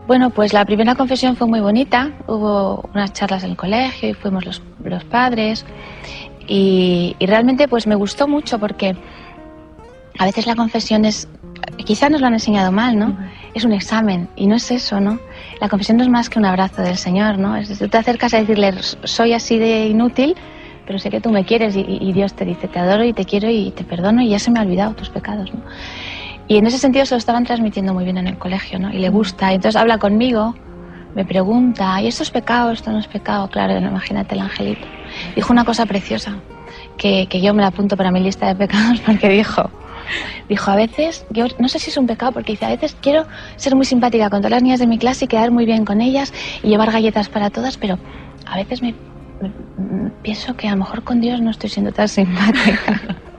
Bueno, pues la primera confesión fue muy bonita. Hubo unas charlas en el colegio y fuimos los padres. Y realmente pues me gustó mucho porque a veces la confesión es... Quizá nos lo han enseñado mal, ¿no? Es un examen y no es eso, ¿no? La confesión no es más que un abrazo del Señor, ¿no? Tú te acercas a decirle, soy así de inútil, pero sé que tú me quieres y Dios te dice, te adoro y te quiero y te perdono y ya se me ha olvidado tus pecados, ¿no? Y en ese sentido se lo estaban transmitiendo muy bien en el colegio, ¿no? Y le gusta, y entonces habla conmigo, me pregunta, ¿y esto es pecado? ¿Esto no es pecado? Claro, imagínate el angelito. Dijo una cosa preciosa, que yo me la apunto para mi lista de pecados, porque dijo, a veces, yo no sé si es un pecado, porque dice, a veces quiero ser muy simpática con todas las niñas de mi clase y quedar muy bien con ellas y llevar galletas para todas, pero a veces me pienso que a lo mejor con Dios no estoy siendo tan simpática.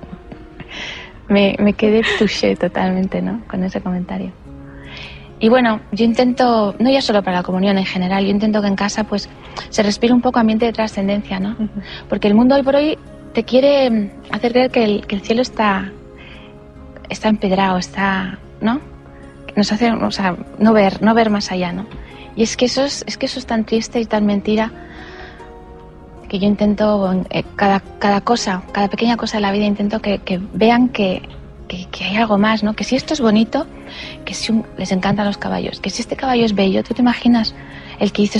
Me quedé touché totalmente, ¿no? Con ese comentario. Y bueno, yo intento, no ya solo para la comunión en general, yo intento que en casa pues se respire un poco ambiente de trascendencia, ¿no? Porque el mundo hoy por hoy te quiere hacer creer que el cielo está empedrado, ¿no? Nos hace, o sea, no ver más allá, ¿no? Y es que eso es tan triste y tan mentira, que yo intento cada cosa, cada pequeña cosa de la vida, intento que vean que hay algo más, ¿no? Que si esto es bonito, que si les encantan los caballos, que si este caballo es bello, ¿tú te imaginas el que hizo